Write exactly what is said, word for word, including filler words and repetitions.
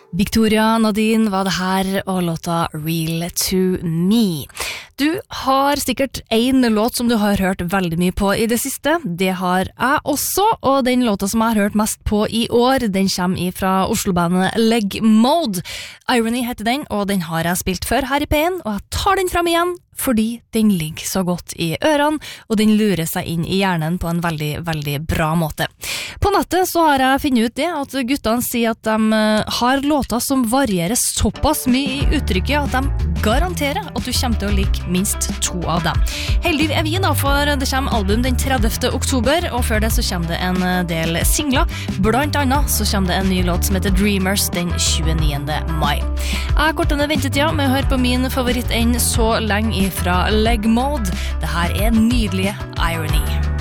Victoria Nadine var det her og låta Real to Me. Du har sikkert en låt som du har hørt veldig mye på i det siste. Det har jeg også, og den låta som jeg har hørt mest på i år, den kommer fra Oslo-bandet Leg Mode. Irony heter den, og den har jeg spilt før her i P en, og jeg tar den fram igjen fordi den ligger så godt i ørene, og den lurer seg inn i hjernen på en veldig, veldig bra måte. På nettet så har jeg funnet ut det, at guttene sier at de har låter som varierer såpass mye i uttrykket at de garanterer at du kommer til å like minst to av dem. Heldig er vi da, for det kommer album den tredivte oktober, og før det så kommer det en del singler. Blant annet så kommer det en ny låt som heter Dreamers den tjueniende mai. Jeg korter ned ventetida med å høre på min favoritt enn så lenge fra Leg Mode. Det her er nydelige Irony.